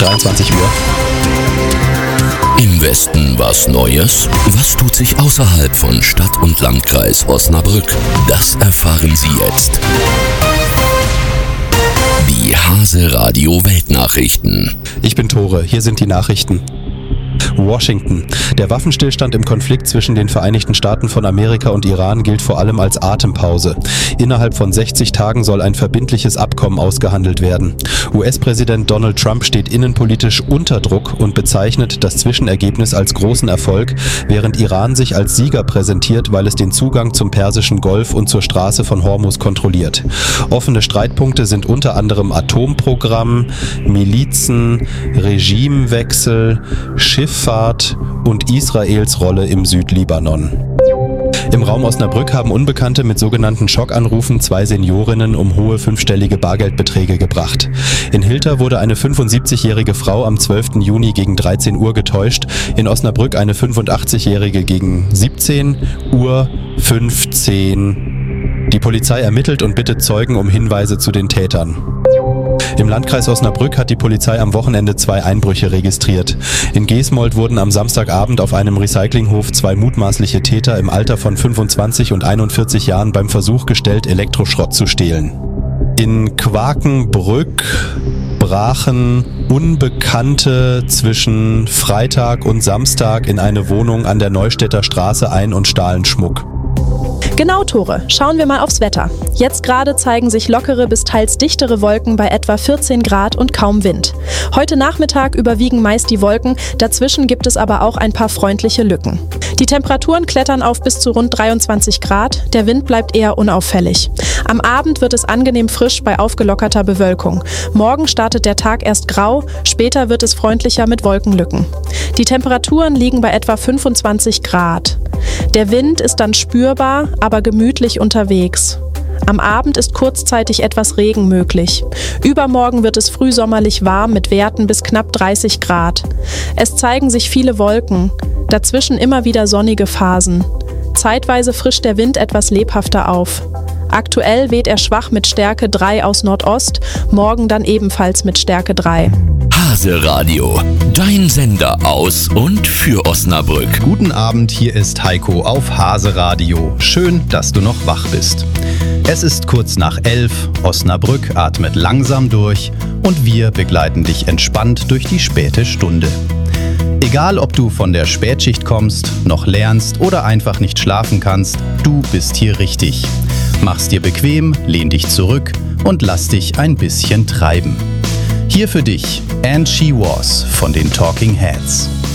23 Uhr. Im Westen was Neues? Was tut sich außerhalb von Stadt und Landkreis Osnabrück? Das erfahren Sie jetzt. Die Hase Radio Weltnachrichten. Ich bin Tore, hier sind die Nachrichten. Washington. Der Waffenstillstand im Konflikt zwischen den Vereinigten Staaten von Amerika und Iran gilt vor allem als Atempause. Innerhalb von 60 Tagen soll ein verbindliches Abkommen ausgehandelt werden. US-Präsident Donald Trump steht innenpolitisch unter Druck und bezeichnet das Zwischenergebnis als großen Erfolg, während Iran sich als Sieger präsentiert, weil es den Zugang zum Persischen Golf und zur Straße von Hormuz kontrolliert. Offene Streitpunkte sind unter anderem Atomprogramm, Milizen, Regimewechsel, Schifffahrt und Israels Rolle im Südlibanon. Im Raum Osnabrück haben Unbekannte mit sogenannten Schockanrufen 2 Seniorinnen um hohe 5-stellige Bargeldbeträge gebracht. In Hilter wurde eine 75-jährige Frau am 12. Juni gegen 13 Uhr getäuscht, in Osnabrück eine 85-jährige gegen 17 Uhr 15. Die Polizei ermittelt und bittet Zeugen um Hinweise zu den Tätern. Im Landkreis Osnabrück hat die Polizei am Wochenende 2 Einbrüche registriert. In Geesmold wurden am Samstagabend auf einem Recyclinghof 2 mutmaßliche Täter im Alter von 25 und 41 Jahren beim Versuch gestellt, Elektroschrott zu stehlen. In Quakenbrück brachen Unbekannte zwischen Freitag und Samstag in eine Wohnung an der Neustädter Straße ein und stahlen Schmuck. Genau, Tore. Schauen wir mal aufs Wetter. Jetzt gerade zeigen sich lockere bis teils dichtere Wolken bei etwa 14 Grad und kaum Wind. Heute Nachmittag überwiegen meist die Wolken, dazwischen gibt es aber auch ein paar freundliche Lücken. Die Temperaturen klettern auf bis zu rund 23 Grad, der Wind bleibt eher unauffällig. Am Abend wird es angenehm frisch bei aufgelockerter Bewölkung. Morgen startet der Tag erst grau, später wird es freundlicher mit Wolkenlücken. Die Temperaturen liegen bei etwa 25 Grad. Der Wind ist dann spürbar, aber gemütlich unterwegs. Am Abend ist kurzzeitig etwas Regen möglich. Übermorgen wird es frühsommerlich warm mit Werten bis knapp 30 Grad. Es zeigen sich viele Wolken, dazwischen immer wieder sonnige Phasen. Zeitweise frischt der Wind etwas lebhafter auf. Aktuell weht er schwach mit Stärke 3 aus Nordost, morgen dann ebenfalls mit Stärke 3. Hase Radio, dein Sender aus und für Osnabrück. Guten Abend, hier ist Heiko auf Hase Radio. Schön, dass du noch wach bist. Es ist kurz nach 11, Osnabrück atmet langsam durch und wir begleiten dich entspannt durch die späte Stunde. Egal, ob du von der Spätschicht kommst, noch lernst oder einfach nicht schlafen kannst, du bist hier richtig. Mach's dir bequem, lehn dich zurück und lass dich ein bisschen treiben. Hier für dich And She Was von den Talking Heads.